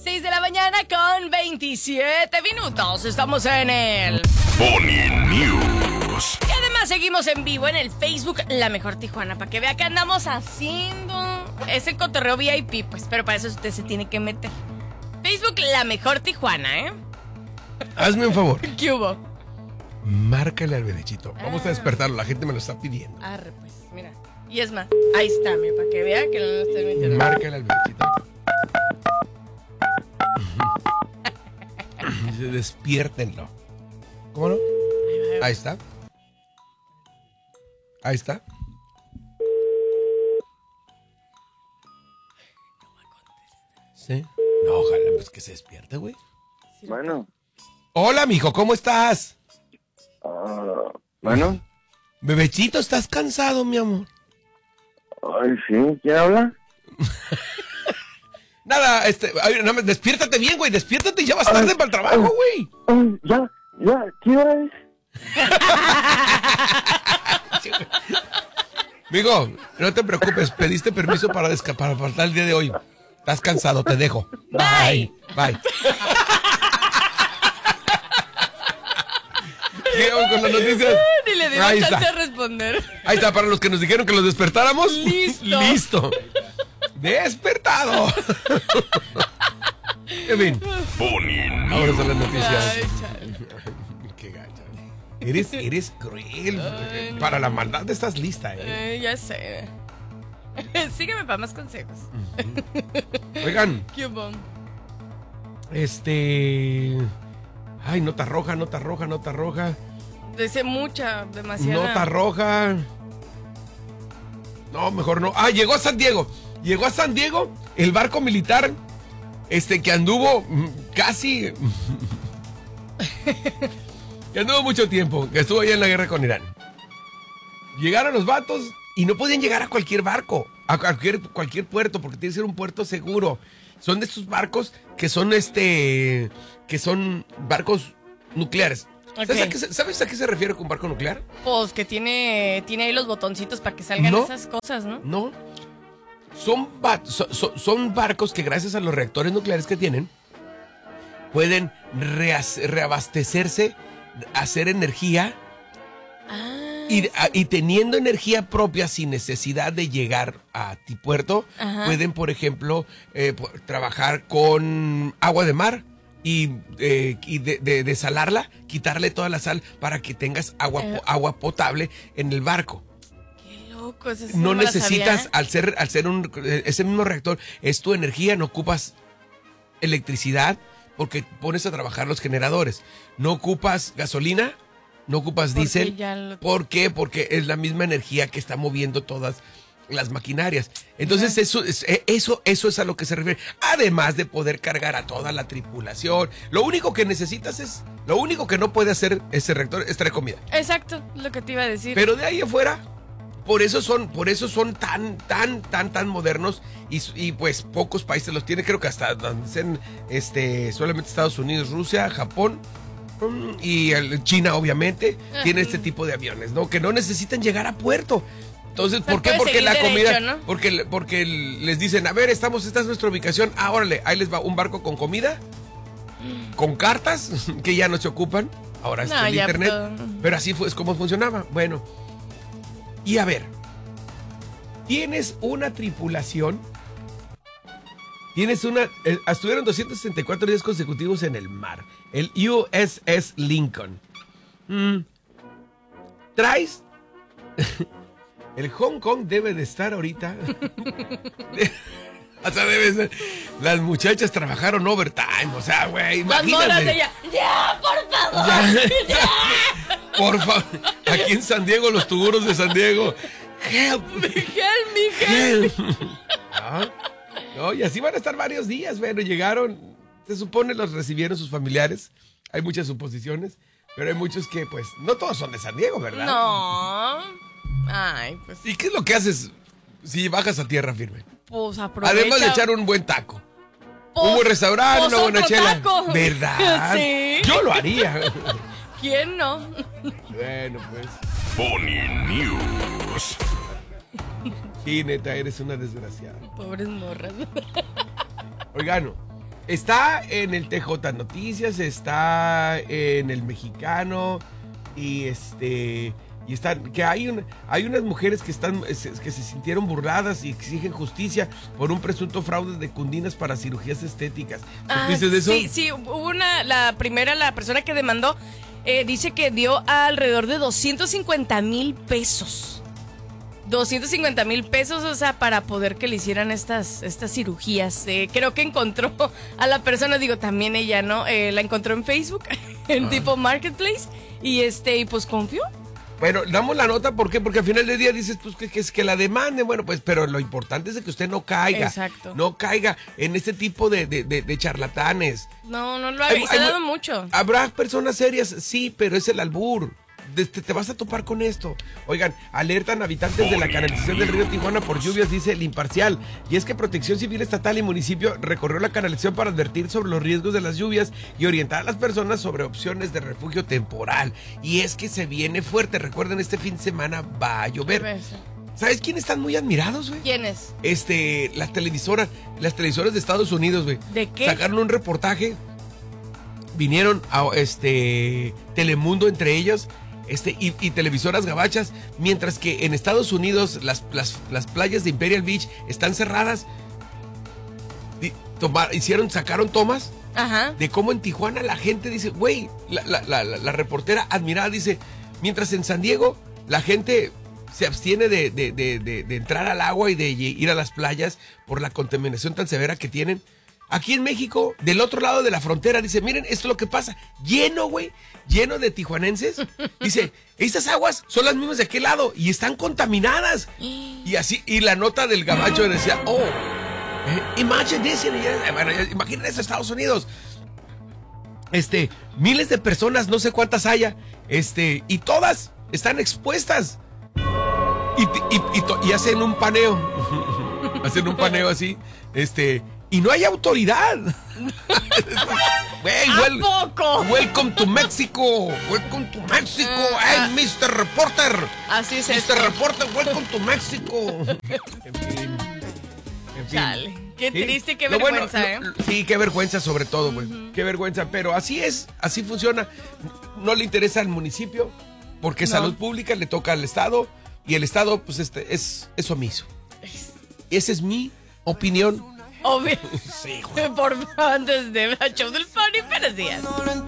6 de la mañana con 27 minutos. Estamos en el Pony News. Y además seguimos en vivo en el Facebook La Mejor Tijuana, para que vea que andamos haciendo ese cotorreo VIP, pues, pero para eso usted se tiene que meter. Facebook La Mejor Tijuana, ¿eh? Hazme un favor. ¿Qué hubo? Márcale al Benechito. Vamos a despertarlo, la gente me lo está pidiendo. Arre, pues, mira. Y es más, ahí está, mira, para que vea que no lo estoy mintiendo. Márcale al Benechito. Despiértenlo. ¿Cómo no? Ahí está. Ahí está. ¿Sí? No, ojalá pues que se despierte, güey. Bueno. Hola, mijo, ¿cómo estás? Bueno. Bebechito, ¿estás cansado, mi amor? Ay, sí. ¿Quién habla? Nada, despiértate bien, güey, despiértate, ya vas tarde para el trabajo, güey. Ay, ya, ¿qué hora es? Mijo, no te preocupes, pediste permiso para faltar el día de hoy. Estás cansado, te dejo. Bye. Llegamos con las noticias. Ni le dimos chance de responder. Ahí está, para los que nos dijeron que los despertáramos. Listo. Despertado. En fin. Pony Ahora News. son las noticias. Ay, chale. Qué gacha. Eres cruel. Ay, no. Para la maldad estás lista, Ya sé. Sígueme para más consejos. Oigan, ¿Qué hubo? Ay, nota roja. Dice mucha, demasiada. Nota roja. No, mejor no. Llegó a San Diego el barco militar que anduvo casi que anduvo mucho tiempo, que estuvo allá en la guerra con Irán. Llegaron los vatos y no podían llegar a cualquier barco, a cualquier puerto, porque tiene que ser un puerto seguro. Son de estos barcos que son barcos nucleares. Okay. ¿Sabes a qué se refiere con barco nuclear? Pues que tiene ahí los botoncitos para que salgan esas cosas, ¿no? No. Son barcos que gracias a los reactores nucleares que tienen, pueden reabastecerse, hacer energía y teniendo energía propia sin necesidad de llegar a ti puerto, pueden, por ejemplo, trabajar con agua de mar y desalarla, quitarle toda la sal para que tengas agua potable en el barco. No necesitas, al ser ese mismo reactor, es tu energía, no ocupas electricidad porque pones a trabajar los generadores. No ocupas gasolina, no ocupas diésel. ¿Por qué? Porque es la misma energía que está moviendo todas las maquinarias. Entonces eso es a lo que se refiere. Además de poder cargar a toda la tripulación. Lo único que necesitas lo único que no puede hacer ese reactor es traer comida. Exacto, lo que te iba a decir. Pero de ahí afuera, por eso son tan modernos y pues pocos países los tienen. Creo que hasta donde solamente Estados Unidos, Rusia, Japón y China obviamente tiene este tipo de aviones, ¿no? Que no necesitan llegar a puerto. Entonces, ¿por qué? Porque la comida, ¿no? porque les dicen, a ver, esta es nuestra ubicación. Órale, ahí les va un barco con comida, con cartas que ya no se ocupan. Ahora es el internet. Pero así es como funcionaba. Bueno. Y a ver, tienes una tripulación, estuvieron 264 días consecutivos en el mar, el USS Lincoln. Traes, el Hong Kong debe de estar ahorita, o sea, las muchachas trabajaron overtime, o sea, güey, imagínate. Las moras de ella, ¡ya, por favor! ¡Ya! Por favor, aquí en San Diego, los tuguros de San Diego. Help me. No, y así van a estar varios días. Bueno, llegaron, se supone los recibieron sus familiares. Hay muchas suposiciones, pero hay muchos que, pues, no todos son de San Diego, ¿verdad? No. Ay, pues. ¿Y qué es lo que haces si bajas a tierra firme? Pues aprovecha. Además de echar un buen taco. Un buen restaurante, una buena chela. Taco. ¿Verdad? Sí. Yo lo haría. ¿Quién no? Bueno, pues. Pony News. Sí, neta, eres una desgraciada. Pobres morras. Oigan, Está en el TJ Noticias, está en el Mexicano y están que hay unas mujeres que se sintieron burladas y exigen justicia por un presunto fraude de cundinas para cirugías estéticas. ¿Supiste de eso? Sí, hubo la persona que demandó dice que dio alrededor de 250,000 pesos. 250,000 pesos, o sea, para poder que le hicieran estas cirugías. Creo que encontró a la persona, digo, también ella, ¿no? La encontró en Facebook, en tipo Marketplace, y pues confió. Bueno, damos la nota, ¿por qué? Porque al final del día dices, pues, que es que la demanden, bueno, pues, pero lo importante es de que usted no caiga. Exacto. No caiga en este tipo de charlatanes. No lo haga, y se ha dado mucho. Habrá personas serias, sí, pero es el albur. Te vas a topar con esto. Oigan, alertan habitantes de la canalización del río Tijuana por lluvias, dice el Imparcial. Y es que Protección Civil Estatal y municipio recorrió la canalización para advertir sobre los riesgos de las lluvias y orientar a las personas sobre opciones de refugio temporal. Y es que se viene fuerte. Recuerden, este fin de semana va a llover. ¿Sabes quiénes están muy admirados, güey? ¿Quiénes? Las televisoras de Estados Unidos, güey. ¿De qué? Sacaron un reportaje. Vinieron a Telemundo entre ellos. Y televisoras gabachas, mientras que en Estados Unidos las playas de Imperial Beach están cerradas. Sacaron tomas. Ajá. De cómo en Tijuana la gente dice, güey, la reportera admirada dice, mientras en San Diego la gente se abstiene de entrar al agua y de ir a las playas por la contaminación tan severa que tienen. Aquí en México, del otro lado de la frontera, dice, miren, esto es lo que pasa. Lleno, güey, lleno de tijuanenses. Dice, estas aguas son las mismas de aquel lado y están contaminadas. Y así, y la nota del gabacho decía, imagine this. Bueno, imaginen eso, Estados Unidos. Miles de personas, no sé cuántas haya, y todas están expuestas. Y hacen un paneo. Hacen un paneo así, y no hay autoridad. Wey, ¿A poco? Welcome to Mexico. Welcome to Mexico. Hey, Mr. Reporter. Así es. Mr. Reporter, welcome to Mexico. En fin. Chale. Qué ¿Sí? triste, qué vergüenza, Sí, qué vergüenza sobre todo, güey. Qué vergüenza, pero así es, así funciona. No le interesa al municipio, porque salud pública le toca al Estado, y el Estado, pues, es omiso. Esa es mi opinión. Obvio. Sí, güey. Por antes de la show del Pony, buenos días.